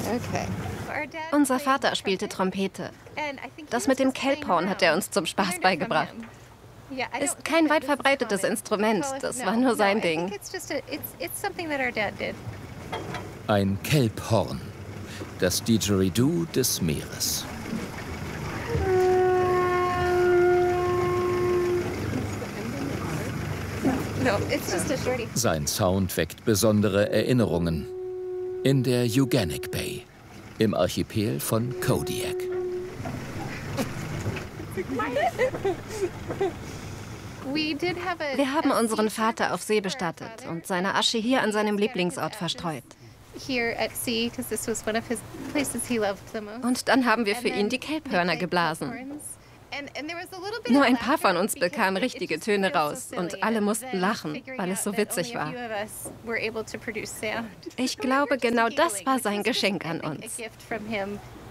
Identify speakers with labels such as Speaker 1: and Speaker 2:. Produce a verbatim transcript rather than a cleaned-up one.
Speaker 1: Unser Vater spielte Trompete. Das mit dem Kelphorn hat er uns zum Spaß beigebracht. Ist kein weit verbreitetes Instrument, das war nur sein Ding.
Speaker 2: Ein Kelphorn, das Didgeridoo des Meeres. Sein Sound weckt besondere Erinnerungen. In der Euganic Bay, im Archipel von Kodiak.
Speaker 1: Wir haben unseren Vater auf See bestattet und seine Asche hier an seinem Lieblingsort verstreut. Und dann haben wir für ihn die Kelphörner geblasen. Nur ein paar von uns bekamen richtige Töne raus und alle mussten lachen, weil es so witzig war. Ich glaube, genau das war sein Geschenk an uns.